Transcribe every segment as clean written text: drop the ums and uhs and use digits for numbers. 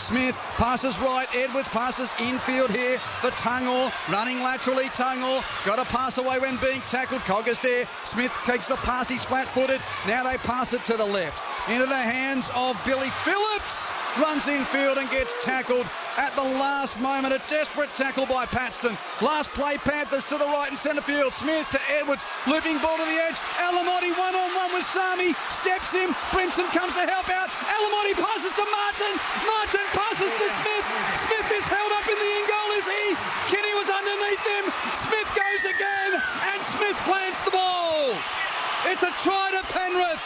Smith passes right. Edwards passes infield here for Tungor. Running laterally, Tungor. Got to pass away when being tackled. Cogger's there. Smith takes the pass. He's flat-footed. Now they pass it to the left. Into the hands of Billy Phillips. Runs infield and gets tackled at the last moment. A desperate tackle by Paxton. Last play, Panthers to the right in centre field. Smith to Edwards. Looping ball to the edge. Alamotti one-on-one with Sami. Steps him. Brimson comes to help out. Alamotti passes to Martin. Martin passes to Smith. Smith is held up in the in goal, is he? Kenny was underneath him. Smith goes again. And Smith plants the ball. It's a try to Penrith.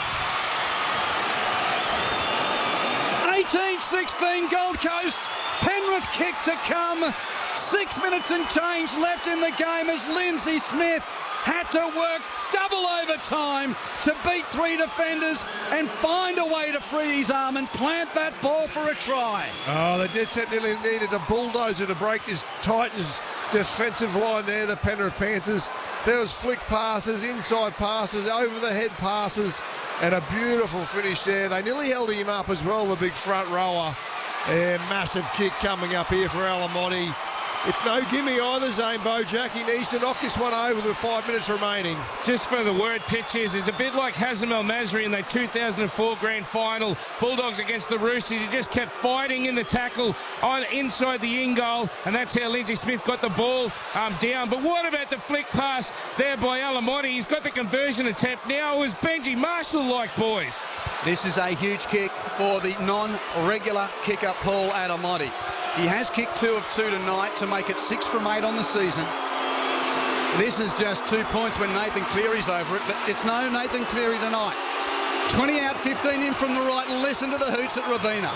18-16 Gold Coast. Penrith kick to come. 6 minutes and change left in the game as Lindsay Smith had to work double overtime to beat 3 defenders and find a way to free his arm and plant that ball for a try. Oh, the dead set nearly needed a bulldozer to break this Titans defensive line there, the Penrith Panthers. There was flick passes, inside passes, over the head passes, and a beautiful finish there. They nearly held him up as well, the big front rower. And massive kick coming up here for Alamotti. It's no gimme either, Zane Bojack. He needs to knock this one over with 5 minutes remaining. Just for the word pictures, it's a bit like Hazem El Masri in the 2004 grand final. Bulldogs against the Roosters. He just kept fighting in the tackle on inside the in goal, and that's how Lindsay Smith got the ball down. But what about the flick pass there by Alamotti? He's got the conversion attempt now. It was Benji Marshall-like, boys. This is a huge kick for the non-regular kicker Paul Alamotti. He has kicked 2 of 2 tonight to make it 6 from 8 on the season. This is just 2 points when Nathan Cleary's over it, but it's no Nathan Cleary tonight. 20 out, 15 in from the right. Listen to the hoots at Robina.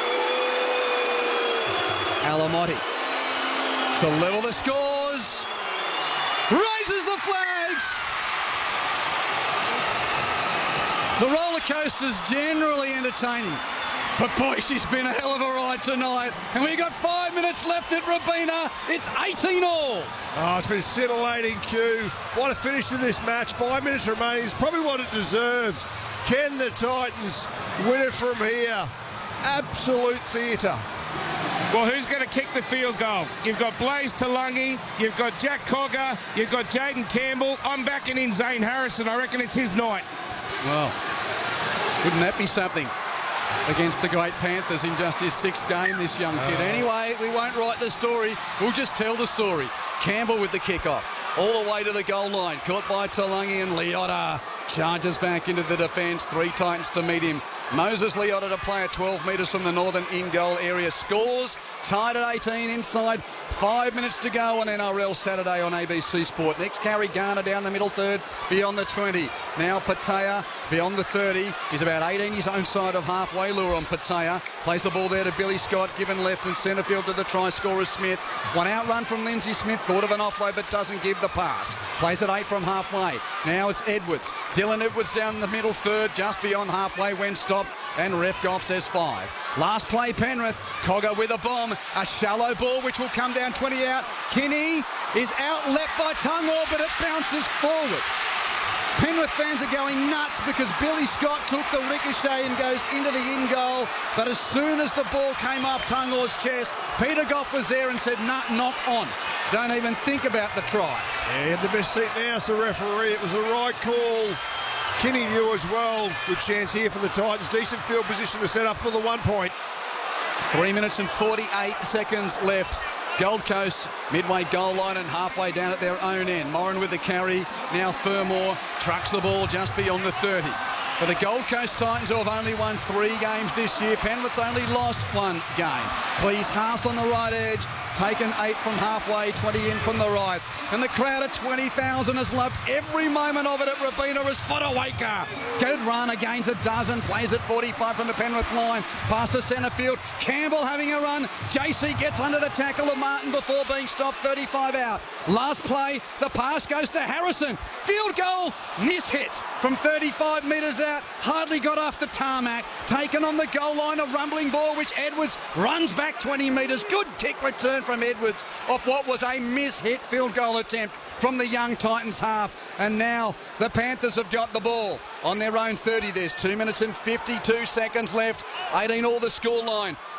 Alamotti to level the scores. Raises the flags. The roller coaster's generally entertaining. But boy, she's been a hell of a ride tonight. And we've got 5 minutes left at Robina. It's 18 all. Oh, it's been scintillating, Q. What a finish to this match. 5 minutes remaining. It's probably what it deserves. Can the Titans win it from here? Absolute theatre. Well, who's going to kick the field goal? You've got Blaze Talangi, you've got Jack Cogger, you've got Jaden Campbell. I'm backing in Zane Harrison. I reckon it's his night. Well, wouldn't that be something? Against the great Panthers in just his 6th game, this young kid. Anyway, we won't write the story. We'll just tell the story. Campbell with the kickoff. All the way to the goal line. Caught by Talangi, and Leota charges back into the defence. 3 Titans to meet him. Moses Leota to play at 12 metres from the northern in-goal area. Scores. Tied at 18 inside. 5 minutes to go on NRL Saturday on ABC Sport. Next carry, Garner down the middle third, beyond the 20. Now Patea beyond the 30. He's about 18 his own side of halfway. Lure on Patea. Plays the ball there to Billy Scott, given left and centre field to the try scorer Smith. One out run from Lindsay Smith. Thought of an offload but doesn't give the pass. Plays at 8 from halfway. Now it's Edwards. Dylan Edwards down the middle third, just beyond halfway when stopped. And ref Goff says 5. Last play, Penrith. Cogger with a bomb. A shallow ball which will come down 20 out. Kinney is out left by Tungor, but it bounces forward. Penrith fans are going nuts because Billy Scott took the ricochet and goes into the in goal. But as soon as the ball came off Tungor's chest, Peter Goff was there and said, nah, knock on. Don't even think about the try. Yeah, in the best seat now is the referee. It was the right call. Kinney knew as well. Good chance here for the Titans. Decent field position to set up for the 1 point. 3 minutes and 48 seconds left. Gold Coast midway goal line and halfway down at their own end. Moran with the carry. Now Fermor trucks the ball just beyond the 30. For the Gold Coast Titans, who have only won 3 games this year, Penrith's only lost 1 game. Cleese Haas on the right edge. Taken 8 from halfway, 20 in from the right. And the crowd at 20,000 has loved every moment of it at Robina as Fodawaker. Good run, gains a dozen, plays at 45 from the Penrith line. Past the centre field. Campbell having a run. JC gets under the tackle of Martin before being stopped, 35 out. Last play, the pass goes to Harrison. Field goal, miss hit from 35 metres out. Hardly got off the tarmac. Taken on the goal line, a rumbling ball which Edwards runs back 20 metres. Good kick return from Edwards off what was a miss-hit field goal attempt from the young Titans half. And now the Panthers have got the ball on their own 30. There's 2 minutes and 52 seconds left. 18 all the scoreline.